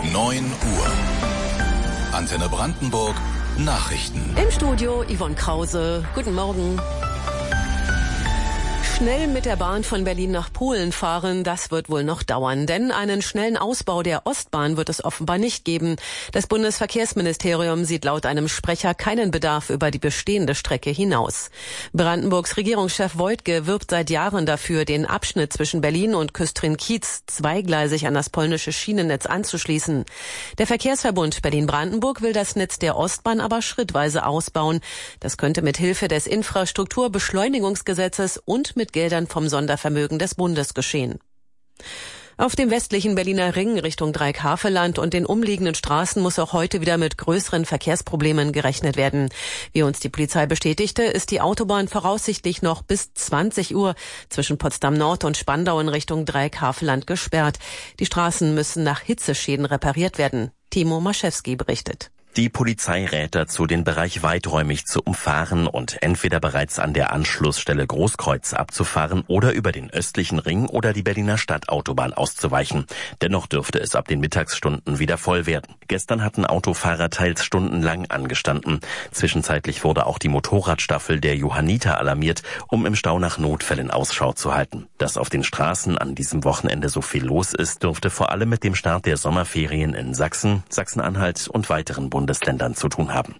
9 Uhr. Antenne Brandenburg, Nachrichten. Im Studio Yvonne Krause. Guten Morgen. Schnell mit der Bahn von Berlin nach Polen fahren, das wird wohl noch dauern. Denn einen schnellen Ausbau der Ostbahn wird es offenbar nicht geben. Das Bundesverkehrsministerium sieht laut einem Sprecher keinen Bedarf über die bestehende Strecke hinaus. Brandenburgs Regierungschef Woidke wirbt seit Jahren dafür, den Abschnitt zwischen Berlin und Küstrin-Kiez zweigleisig an das polnische Schienennetz anzuschließen. Der Verkehrsverbund Berlin-Brandenburg will das Netz der Ostbahn aber schrittweise ausbauen. Das könnte mit Hilfe des Infrastrukturbeschleunigungsgesetzes und mit Geldern vom Sondervermögen des Bundes geschehen. Auf dem westlichen Berliner Ring Richtung Dreieckhaveland und den umliegenden Straßen muss auch heute wieder mit größeren Verkehrsproblemen gerechnet werden. Wie uns die Polizei bestätigte, ist die Autobahn voraussichtlich noch bis 20 Uhr zwischen Potsdam Nord und Spandau in Richtung Dreieckhaveland gesperrt. Die Straßen müssen nach Hitzeschäden repariert werden. Timo Maschewski berichtet. Die Polizei rät dazu, den Bereich weiträumig zu umfahren und entweder bereits an der Anschlussstelle Großkreuz abzufahren oder über den östlichen Ring oder die Berliner Stadtautobahn auszuweichen. Dennoch dürfte es ab den Mittagsstunden wieder voll werden. Gestern hatten Autofahrer teils stundenlang angestanden. Zwischenzeitlich wurde auch die Motorradstaffel der Johanniter alarmiert, um im Stau nach Notfällen Ausschau zu halten. Dass auf den Straßen an diesem Wochenende so viel los ist, dürfte vor allem mit dem Start der Sommerferien in Sachsen, Sachsen-Anhalt und weiteren Bundesländern zu tun haben.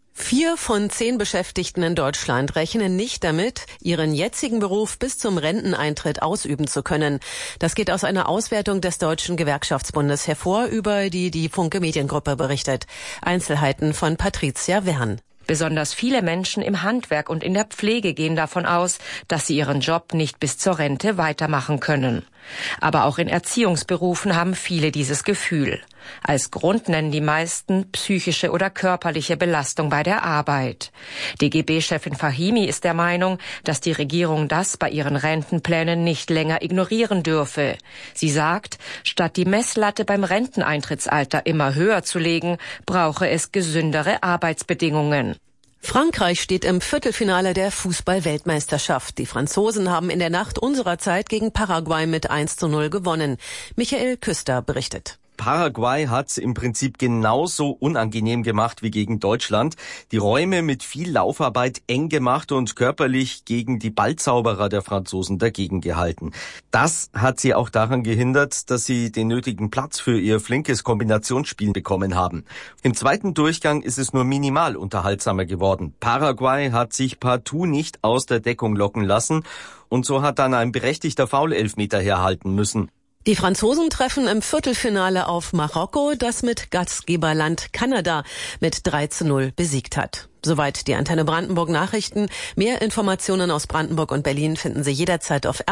4 von 10 Beschäftigten in Deutschland rechnen nicht damit, ihren jetzigen Beruf bis zum Renteneintritt ausüben zu können. Das geht aus einer Auswertung des Deutschen Gewerkschaftsbundes hervor, über die Funke Mediengruppe berichtet. Einzelheiten von Patricia Wern. Besonders viele Menschen im Handwerk und in der Pflege gehen davon aus, dass sie ihren Job nicht bis zur Rente weitermachen können. Aber auch in Erziehungsberufen haben viele dieses Gefühl. Als Grund nennen die meisten psychische oder körperliche Belastung bei der Arbeit. DGB-Chefin Fahimi ist der Meinung, dass die Regierung das bei ihren Rentenplänen nicht länger ignorieren dürfe. Sie sagt, statt die Messlatte beim Renteneintrittsalter immer höher zu legen, brauche es gesündere Arbeitsbedingungen. Frankreich steht im Viertelfinale der Fußball-Weltmeisterschaft. Die Franzosen haben in der Nacht unserer Zeit gegen Paraguay mit 1:0 gewonnen. Michael Küster berichtet. Paraguay hat's im Prinzip genauso unangenehm gemacht wie gegen Deutschland. Die Räume mit viel Laufarbeit eng gemacht und körperlich gegen die Ballzauberer der Franzosen dagegen gehalten. Das hat sie auch daran gehindert, dass sie den nötigen Platz für ihr flinkes Kombinationsspiel bekommen haben. Im zweiten Durchgang ist es nur minimal unterhaltsamer geworden. Paraguay hat sich partout nicht aus der Deckung locken lassen und so hat dann ein berechtigter Foul-Elfmeter herhalten müssen. Die Franzosen treffen im Viertelfinale auf Marokko, das mit Gastgeberland Kanada mit 3:0 besiegt hat. Soweit die Antenne Brandenburg Nachrichten. Mehr Informationen aus Brandenburg und Berlin finden Sie jederzeit auf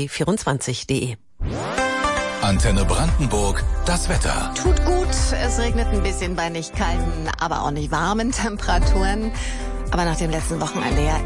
rbb24.de. Antenne Brandenburg, das Wetter. Tut gut, es regnet ein bisschen bei nicht kalten, aber auch nicht warmen Temperaturen. Aber nach dem letzten Wochenende, ja,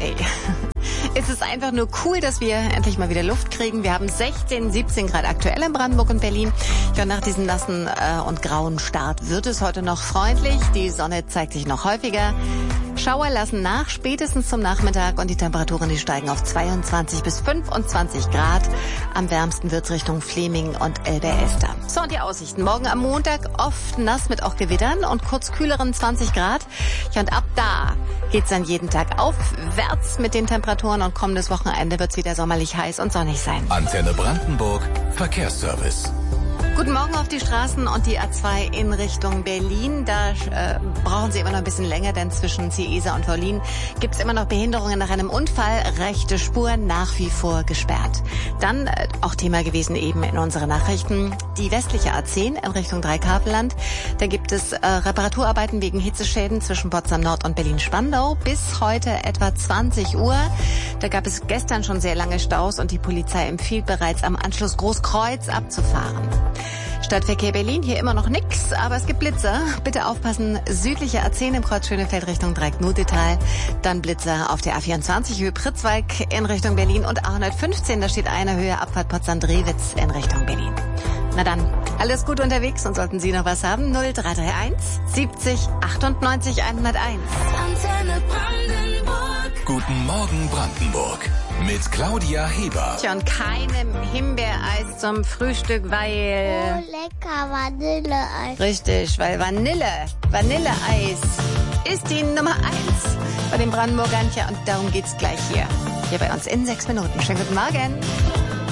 es ist einfach nur cool, dass wir endlich mal wieder Luft kriegen. Wir haben 16, 17 Grad aktuell in Brandenburg und Berlin. Ja, nach diesem nassen und grauen Start wird es heute noch freundlich. Die Sonne zeigt sich noch häufiger. Schauer lassen nach, spätestens zum Nachmittag. Und die Temperaturen, die steigen auf 22 bis 25 Grad. Am wärmsten wird's Richtung Fleming und Elbe-Elster. So, und die Aussichten. Morgen am Montag oft nass mit auch Gewittern und kurz kühleren 20 Grad. Ja, und ab da geht's dann jeden Tag aufwärts mit den Temperaturen und kommendes Wochenende wird's wieder sommerlich heiß und sonnig sein. Antenne Brandenburg, Verkehrsservice. Guten Morgen auf die Straßen und die A2 in Richtung Berlin. Da brauchen Sie immer noch ein bisschen länger, denn zwischen Ciesa und Wollin gibt es immer noch Behinderungen nach einem Unfall. Rechte Spur nach wie vor gesperrt. Dann auch Thema gewesen eben in unseren Nachrichten. Die westliche A10 in Richtung Dreieckhaveland. Da gibt es Reparaturarbeiten wegen Hitzeschäden zwischen Potsdam Nord und Berlin-Spandau. Bis heute etwa 20 Uhr. Da gab es gestern schon sehr lange Staus und die Polizei empfiehlt bereits am Anschluss Großkreuz abzufahren. Stadtverkehr Berlin, hier immer noch nix, aber es gibt Blitzer. Bitte aufpassen, südliche A10 im Kreuz Schönefeld Richtung Dreieck-Nodetal. Dann Blitzer auf der A24 Höhe Pritzwalk in Richtung Berlin und A115, da steht eine Höhe Abfahrt Potsdam-Drewitz in Richtung Berlin. Na dann, alles gut unterwegs und sollten Sie noch was haben, 0331 70 98 101. Guten Morgen Brandenburg. Mit Claudia Heber. Tja, und keinem Himbeereis zum Frühstück, weil... Oh, lecker Vanilleeis. Richtig, weil Vanilleeis ist die Nummer 1 bei den Brandenburgern. Tja, und darum geht's gleich hier bei uns in 6 Minuten. Schönen guten Morgen.